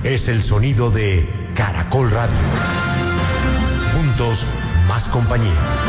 es el sonido de Caracol Radio. Juntos, más compañía.